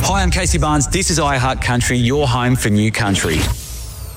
Hi, I'm Casey Barnes. This is iHeart Country, your home for new country.